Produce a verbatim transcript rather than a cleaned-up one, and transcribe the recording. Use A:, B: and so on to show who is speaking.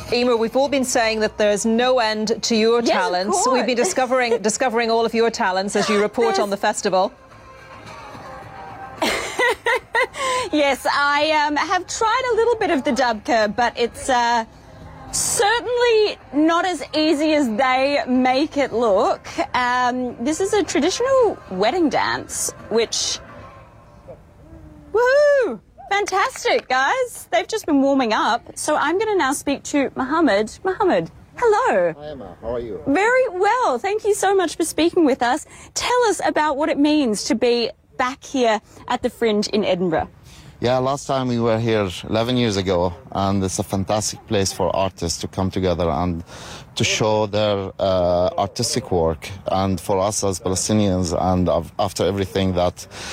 A: Emer, we've all been saying that there's no end to your
B: Yes, of
A: talents.
B: course.
A: We've been discovering discovering all of your talents as you report
B: There's-
A: on the festival.
B: Yes, I um, have tried a little bit of the dubka, but it's uh, certainly not as easy as they make it look. Um, this is a traditional wedding dance, which... Woohoo! Fantastic, guys. They've just been warming up. So I'm going to now speak to Mohammed. Mohammed, hello.
C: Hi, Emma. How are you?
B: Very well. Thank you so much for speaking with us. Tell us about what it means to be back here at the Fringe in Edinburgh.
C: Yeah, last time we were here eleven years ago, and it's a fantastic place for artists to come together and to show their uh, artistic work. And for us as Palestinians, and af- after everything that